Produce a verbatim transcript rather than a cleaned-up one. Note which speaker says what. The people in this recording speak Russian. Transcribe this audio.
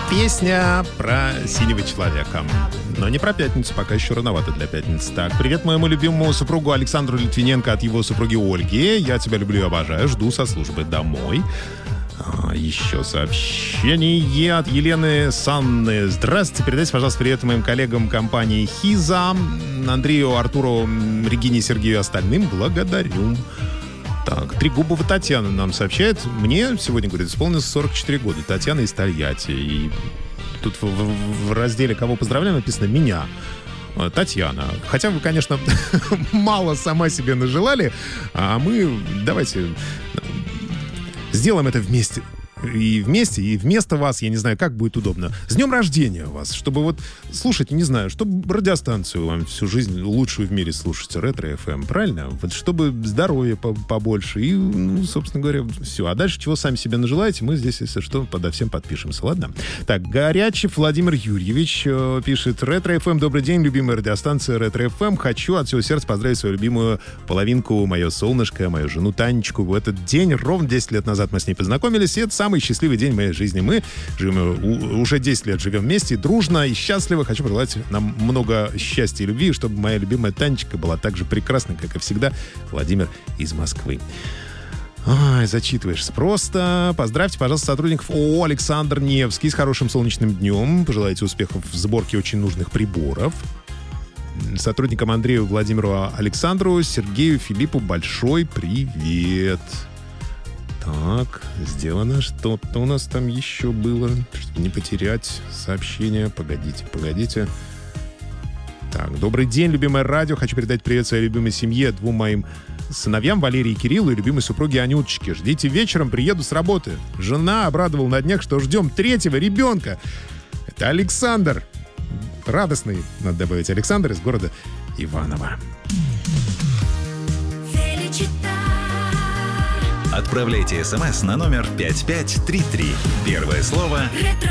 Speaker 1: Песня про синего человека. Но не про пятницу, пока еще рановато для пятницы. Так, привет моему любимому супругу Александру Литвиненко от его супруги Ольги. Я тебя люблю и обожаю. Жду со службы домой. А, еще сообщение от Елены Санны. Здравствуйте, передайте, пожалуйста, привет моим коллегам компании «Хиза», Андрею, Артуру, Регине, Сергею и остальным. Благодарю. Так, Трегубова Татьяна нам сообщает. Мне сегодня, говорит, исполнилось сорок четыре года. Татьяна из Тольятти. И тут в, в, в разделе «Кого поздравляем» написано «Меня». Татьяна. Хотя вы, конечно, мало сама себе нажелали, а мы давайте сделаем это вместе. И вместе, и вместо вас, я не знаю, как будет удобно. С днем рождения вас, чтобы вот слушать, не знаю, чтобы радиостанцию вам всю жизнь лучшую в мире слушать, Ретро-эф эм, правильно? Вот чтобы здоровья побольше и, ну, собственно говоря, все. А дальше, чего сами себе нажелаете, мы здесь, если что, подо всем подпишемся, ладно? Так, Горячев Владимир Юрьевич э, пишет: Ретро-эф эм, добрый день, любимая радиостанция Ретро-эф эм. Хочу от всего сердца поздравить свою любимую половинку, мое солнышко, мою жену Танечку. В этот день, ровно десять лет назад мы с ней познакомились, и это самый счастливый день в моей жизни. Мы живем, уже десять лет живем вместе, дружно и счастливо. Хочу пожелать нам много счастья и любви, чтобы моя любимая Танечка была так же прекрасной, как и всегда. Владимир из Москвы. Ай, зачитываешься просто. Поздравьте, пожалуйста, сотрудников ООО «Александр Невский» с хорошим солнечным днем. Пожелайте успехов в сборке очень нужных приборов. Сотрудникам Андрею, Владимиру, Александру, Сергею, Филиппу большой привет. Так, сделано. Что-то у нас там еще было, чтобы не потерять сообщение. Погодите, погодите. Так, добрый день, любимое радио. Хочу передать привет своей любимой семье, двум моим сыновьям, Валерию и Кириллу, и любимой супруге Анюточке. Ждите вечером, приеду с работы. Жена обрадовала на днях, что ждем третьего ребенка. Это Александр. Радостный, надо добавить, Александр из города Иваново.
Speaker 2: Отправляйте смс на номер пять пять три три. Первое слово